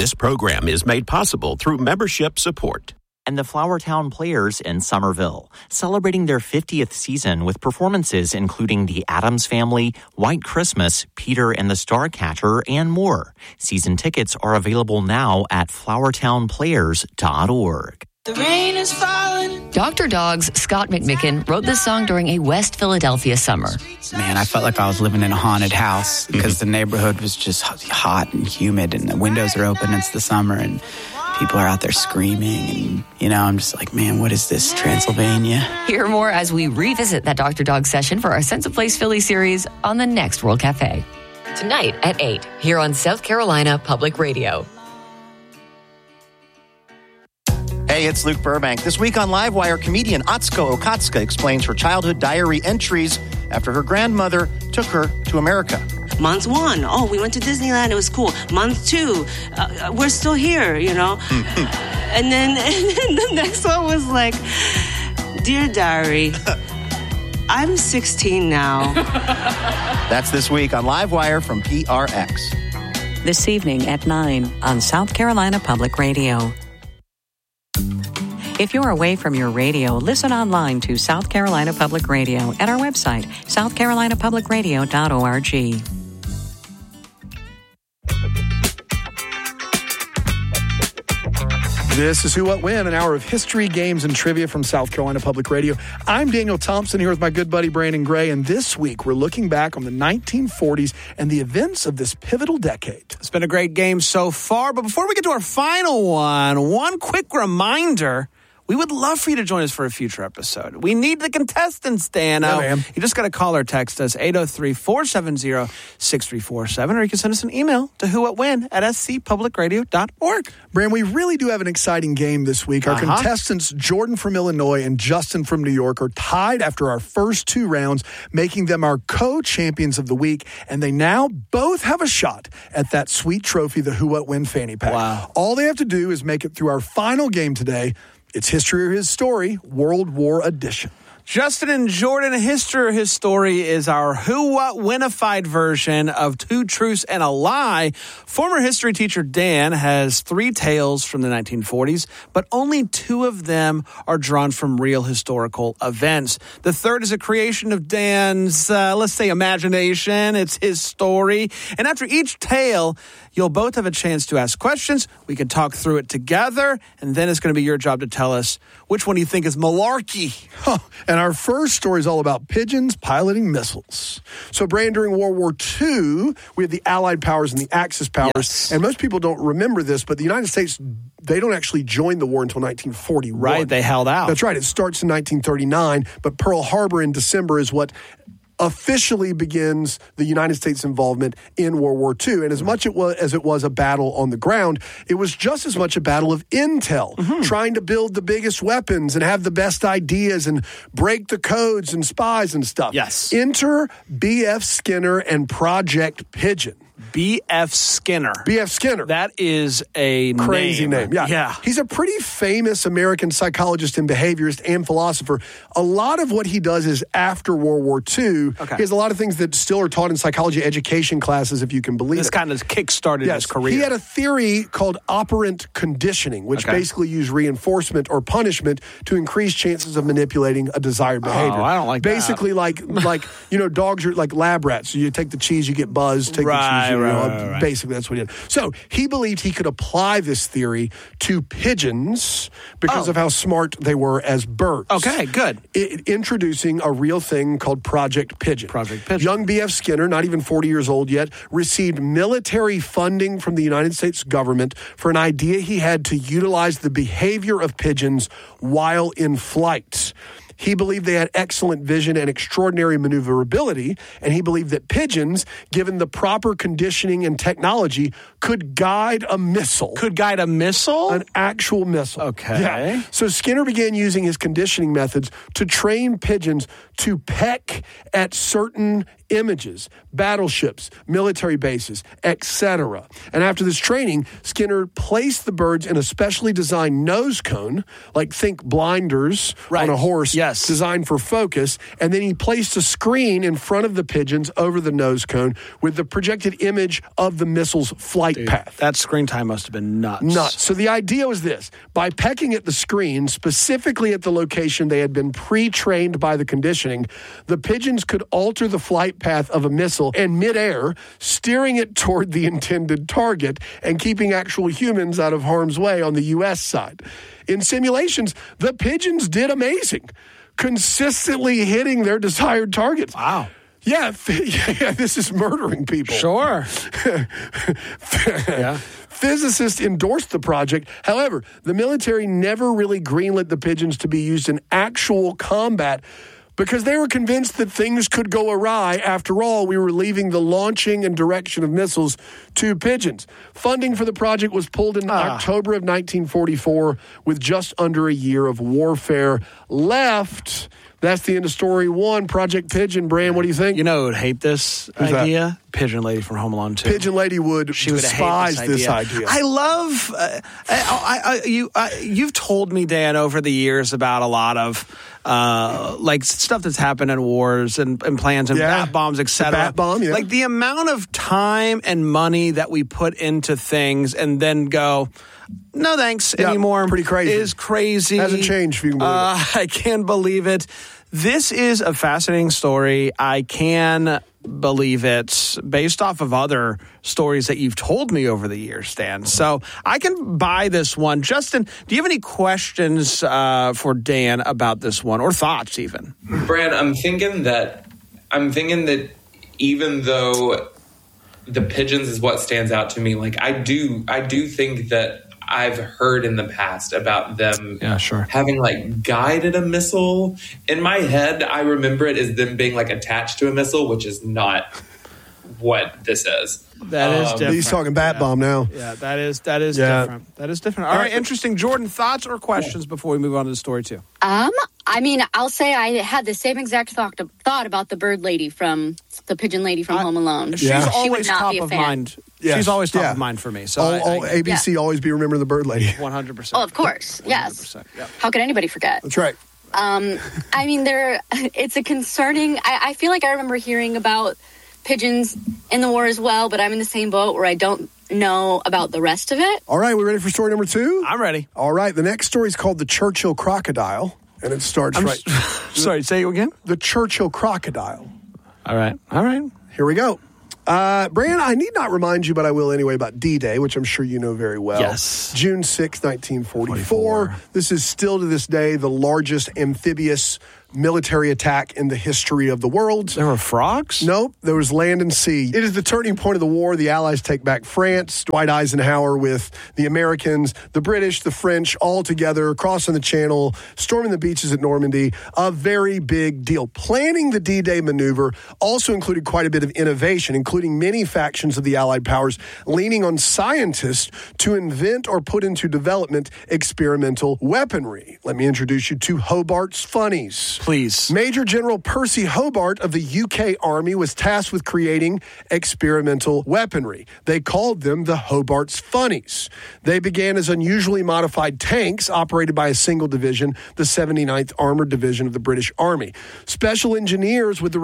This program is made possible through membership support. And the Flowertown Players in Somerville, celebrating their 50th season with performances including The Addams Family, White Christmas, Peter and the Starcatcher, and more. Season tickets are available now at flowertownplayers.org. The rain is falling. Dr. Dog's Scott McMicken wrote this song during a West Philadelphia summer. Man, I felt like I was living in a haunted house because the neighborhood was just hot and humid and the windows are open. It's the summer and people are out there screaming. And, I'm just like, man, what is this, Transylvania? Hear more as we revisit that Dr. Dog session for our Sense of Place Philly series on the next World Cafe. Tonight at 8, here on South Carolina Public Radio. Hey, it's Luke Burbank. This week on Livewire, comedian Atsuko Okatsuka explains her childhood diary entries after her grandmother took her to America. Month 1, we went to Disneyland. It was cool. Month 2, we're still here, and then the next one was like, Dear Diary, I'm 16 now. That's this week on Livewire from PRX. This evening at 9 on South Carolina Public Radio. If you're away from your radio, listen online to South Carolina Public Radio at our website, southcarolinapublicradio.org. This is Who, What, When, an hour of history, games, and trivia from South Carolina Public Radio. I'm Daniel Thompson here with my good buddy Brandon Gray, and this week we're looking back on the 1940s and the events of this pivotal decade. It's been a great game so far, but before we get to our final one quick reminder. We would love for you to join us for a future episode. We need the contestants, Dano. Yeah, you just got to call or text us, 803-470-6347, or you can send us an email to whowhatwhen@scpublicradio.org. Brand, we really do have an exciting game this week. Our contestants, Jordan from Illinois and Justin from New York, are tied after our first 2 rounds, making them our co-champions of the week, and they now both have a shot at that sweet trophy, the Who, What, When fanny pack. Wow. All they have to do is make it through our final game today. It's History or His Story, World War Edition. Justin and Jordan, History or His Story is our Who, What, Whenified version of Two Truths and a Lie. Former history teacher Dan has 3 tales from the 1940s, but only 2 of them are drawn from real historical events. The third is a creation of Dan's, let's say, imagination. It's his story. And after each tale, you'll both have a chance to ask questions. We can talk through it together, and then it's going to be your job to tell us which one you think is malarkey. And our first story is all about pigeons piloting missiles. So, Brand, during World War II, we had the Allied powers and the Axis powers. Yes. And most people don't remember this, but the United States, they don't actually join the war until 1941. Right, they held out. That's right. It starts in 1939, but Pearl Harbor in December is what officially begins the United States involvement in World War II. And as much as it was a battle on the ground, it was just as much a battle of intel, trying to build the biggest weapons and have the best ideas and break the codes and spies and stuff. Yes. Enter B.F. Skinner and Project Pigeon. B.F. Skinner. B.F. Skinner. That is a crazy name. Yeah. He's a pretty famous American psychologist and behaviorist and philosopher. A lot of what he does is after World War II. Okay. He has a lot of things that still are taught in psychology education classes, if you can believe this it. This kind of kick-started his career. He had a theory called operant conditioning, which basically used reinforcement or punishment to increase chances of manipulating a desired behavior. Oh, I don't like basically, that. like dogs are like lab rats. So you take the cheese, you get buzzed. Take the cheese, right. Basically, that's what he did. So he believed he could apply this theory to pigeons because of how smart they were as birds. Okay, good. Introducing a real thing called Project Pigeon. Project Pigeon. Young B.F. Skinner, not even 40 years old yet, received military funding from the United States government for an idea he had to utilize the behavior of pigeons while in flight. He believed they had excellent vision and extraordinary maneuverability, and he believed that pigeons, given the proper conditioning and technology, could guide a missile. Could guide a missile? An actual missile. Okay. Yeah. So Skinner began using his conditioning methods to train pigeons to peck at certain images, battleships, military bases, etc. And after this training, Skinner placed the birds in a specially designed nose cone, like think blinders on a horse, designed for focus, and then he placed a screen in front of the pigeons over the nose cone with the projected image of the missile's flight path. That screen time must have been nuts. So the idea was this. By pecking at the screen, specifically at the location they had been pre-trained by the conditioning, the pigeons could alter the flight path of a missile in midair, steering it toward the intended target and keeping actual humans out of harm's way on the U.S. side. In simulations, the pigeons did amazing, consistently hitting their desired targets. Wow. Yeah, this is murdering people. Sure. Physicists endorsed the project. However, the military never really greenlit the pigeons to be used in actual combat because they were convinced that things could go awry. After all, we were leaving the launching and direction of missiles to pigeons. Funding for the project was pulled in October of 1944 with just under a year of warfare left. That's the end of story one. Project Pigeon. Bran, what do you think? You know who would hate this idea? Pigeon Lady from Home Alone 2. Pigeon Lady would despise this idea. I love... you've told me, Dan, over the years about a lot of like stuff that's happened in wars and plans and bat bombs, etc. Bat bomb, yeah. Like the amount of time and money that we put into things and then go... No thanks anymore. Pretty crazy. Is crazy. Hasn't changed, if you can believe it. I can't believe it. This is a fascinating story. I can believe it based off of other stories that you've told me over the years, Dan. So I can buy this one. Justin, do you have any questions for Dan about this one or thoughts even? Brad, I'm thinking that even though the pigeons is what stands out to me, like I do think that I've heard in the past about them having like guided a missile. In my head, I remember it as them being like attached to a missile, which is not what this is. That is different. He's talking bat bomb now. Yeah, that is different. That is different. All right, interesting. Jordan, thoughts or questions before we move on to the story two? I mean, I'll say I had the same exact thought about the bird lady from the pigeon lady from Home Alone. She's always top of mind. Yes. She's always top of mind for me. So ABC always be remembering the bird lady. 100%. Oh, of course. 100%. Yes. Yep. How could anybody forget? That's right. I mean, it's a concerning. I feel like I remember hearing about pigeons in the war as well, but I'm in the same boat where I don't know about the rest of it. All right, we ready for story number two? I'm ready. All right, the next story is called The Churchill Crocodile, and it starts Sorry, say it again? The Churchill Crocodile. All right. Here we go. Brian, I need not remind you, but I will anyway, about D-Day, which I'm sure you know very well. Yes. June 6, 1944. This is still to this day the largest amphibious military attack in the history of the world. There were frogs? Nope, there was land and sea. It is the turning point of the war. The Allies take back France, Dwight Eisenhower with the Americans, the British, the French, all together, crossing the Channel, storming the beaches at Normandy. A very big deal. Planning the D-Day maneuver also included quite a bit of innovation, including many factions of the Allied powers leaning on scientists to invent or put into development experimental weaponry. Let me introduce you to Hobart's Funnies. Please. Major General Percy Hobart of the UK Army was tasked with creating experimental weaponry. They called them the Hobart's Funnies. They began as unusually modified tanks operated by a single division, the 79th Armored Division of the British Army. Special engineers with the